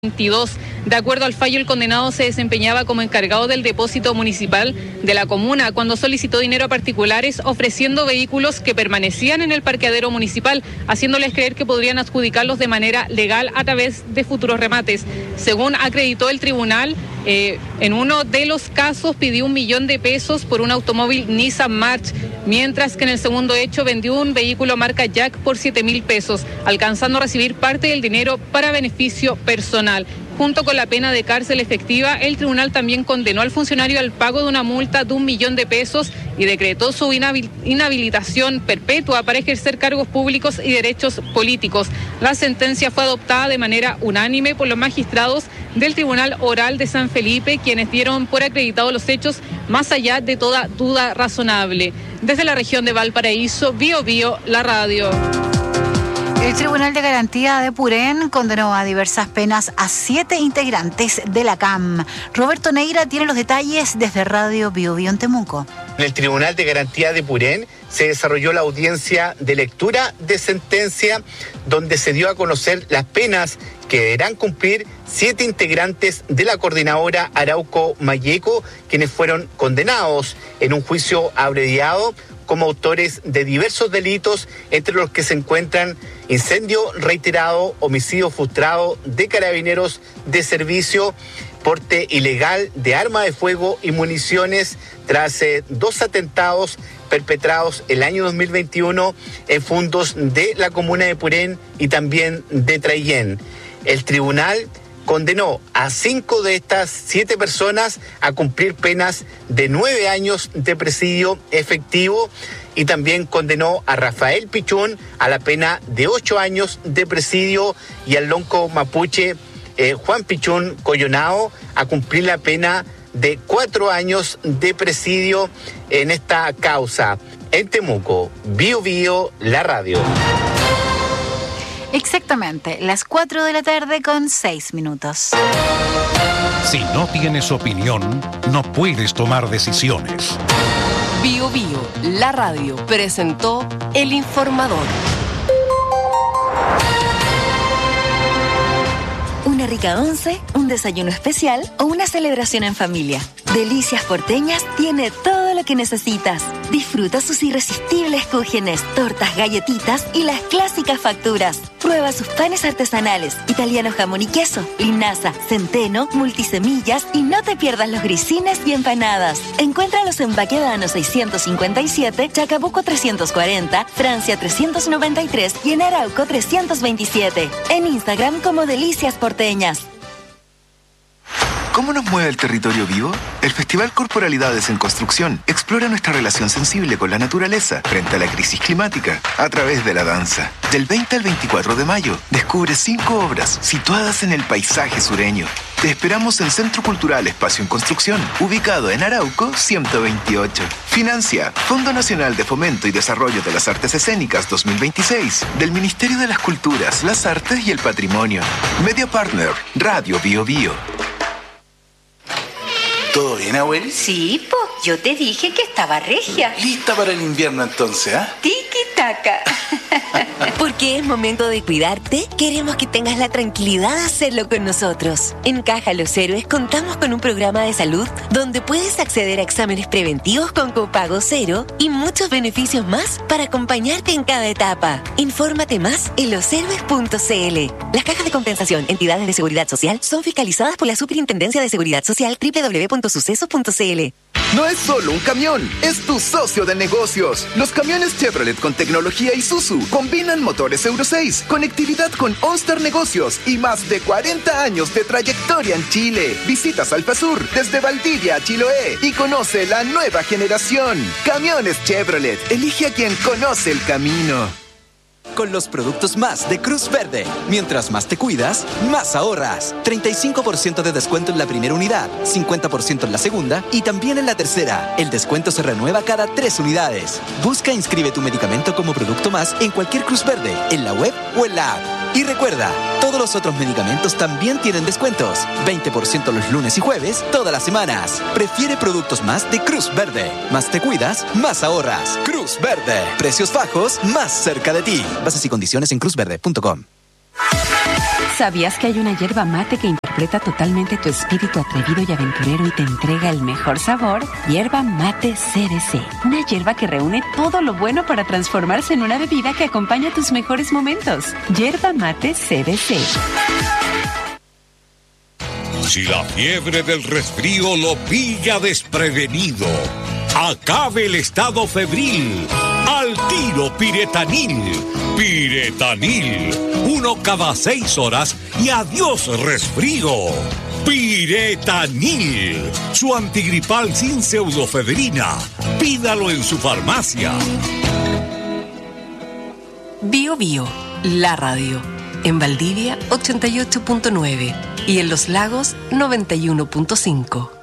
22. De acuerdo al fallo, el condenado se desempeñaba como encargado del depósito municipal de la comuna cuando solicitó dinero a particulares ofreciendo vehículos que permanecían en el parqueadero municipal, haciéndoles creer que podrían adjudicarlos de manera legal a través de futuros remates. Según acreditó el tribunal, en uno de los casos pidió 1 millón de pesos por un automóvil Nissan March, mientras que en el segundo hecho vendió un vehículo marca Jack por 7.000 pesos, alcanzando a recibir parte del dinero para beneficio personal. Junto con la pena de cárcel efectiva, el tribunal también condenó al funcionario al pago de una multa de 1 millón de pesos y decretó su inhabilitación perpetua para ejercer cargos públicos y derechos políticos. La sentencia fue adoptada de manera unánime por los magistrados del Tribunal Oral de San Felipe, quienes dieron por acreditados los hechos más allá de toda duda razonable. Desde la región de Valparaíso, Bío Bío, la radio. El Tribunal de Garantía de Purén condenó a diversas penas a 7 integrantes de la CAM. Roberto Neira tiene los detalles desde Radio Bío Bío en Temuco. En el Tribunal de Garantía de Purén se desarrolló la audiencia de lectura de sentencia, donde se dio a conocer las penas que deberán cumplir 7 integrantes de la coordinadora Arauco Mayeco, quienes fueron condenados en un juicio abreviado como autores de diversos delitos, entre los que se encuentran incendio reiterado, homicidio frustrado de carabineros de servicio, porte ilegal de arma de fuego y municiones tras 2 atentados perpetrados el año 2021 en fondos de la comuna de Purén y también de Traillén. El tribunal condenó a 5 de estas 7 personas a cumplir penas de 9 años de presidio efectivo y también condenó a Rafael Pichún a la pena de 8 años de presidio y al lonco mapuche Juan Pichún Coyonao a cumplir la pena de 4 años de presidio en esta causa. En Temuco, Bío Bío, la radio. Exactamente, las 4 de la tarde con 6 minutos. Si no tienes opinión, no puedes tomar decisiones. Bío Bío, la radio, presentó El Informador. Una rica once, un desayuno especial o una celebración en familia. Delicias Porteñas tiene todo lo que necesitas. Disfruta sus irresistibles cúgenes, tortas, galletitas y las clásicas facturas. Prueba sus panes artesanales, italiano jamón y queso, linaza, centeno, multisemillas y no te pierdas los grisines y empanadas. Encuéntralos en Baquedano 657, Chacabuco 340, Francia 393 y en Arauco 327. En Instagram como Delicias Porteñas. ¿Cómo nos mueve el territorio vivo? El Festival Corporalidades en Construcción explora nuestra relación sensible con la naturaleza frente a la crisis climática a través de la danza. Del 20 al 24 de mayo, descubre 5 obras situadas en el paisaje sureño. Te esperamos en Centro Cultural Espacio en Construcción, ubicado en Arauco 128. Financia Fondo Nacional de Fomento y Desarrollo de las Artes Escénicas 2026 del Ministerio de las Culturas, las Artes y el Patrimonio. Media Partner, Radio Bío Bío. ¿Todo bien, abueli? Sí, po. Yo te dije que estaba regia. ¿Lista para el invierno entonces, ah? Tiki-taka. Porque es momento de cuidarte, queremos que tengas la tranquilidad de hacerlo con nosotros. En Caja Los Héroes contamos con un programa de salud donde puedes acceder a exámenes preventivos con copago cero y muchos beneficios más para acompañarte en cada etapa. Infórmate más en loshéroes.cl. Las cajas de compensación, entidades de seguridad social, son fiscalizadas por la Superintendencia de Seguridad Social, www.sucesos.cl. No es solo un camión, es tu socio de negocios. Los camiones Chevrolet con tecnología Isuzu combinan motores Euro 6, conectividad con OnStar Negocios y más de 40 años de trayectoria en Chile. Visita Salfasur desde Valdivia a Chiloé y conoce la nueva generación. Camiones Chevrolet, elige a quien conoce el camino. Con los productos más de Cruz Verde. Mientras más te cuidas, más ahorras. 35% de descuento en la primera unidad, 50% en la segunda y también en la tercera. El descuento se renueva cada 3 unidades. Busca e inscribe tu medicamento como producto más en cualquier Cruz Verde, en la web o en la app. Y recuerda, todos los otros medicamentos también tienen descuentos. 20% los lunes y jueves, todas las semanas. Prefiere productos más de Cruz Verde. Más te cuidas, más ahorras. Cruz Verde. Precios bajos, más cerca de ti. Bases y condiciones en cruzverde.com. ¿Sabías que hay una yerba mate que interpreta totalmente tu espíritu atrevido y aventurero y te entrega el mejor sabor? Yerba Mate CBC. Una yerba que reúne todo lo bueno para transformarse en una bebida que acompaña tus mejores momentos. Yerba Mate CBC. Si la fiebre del resfrío lo pilla desprevenido, acabe el estado febril. Al tiro Piretanil. Piretanil. 1 cada 6 horas y adiós resfrío. Piretanil. Su antigripal sin pseudofedrina. Pídalo en su farmacia. Bio Bio, la radio. En Valdivia, 88.9. Y en Los Lagos, 91.5.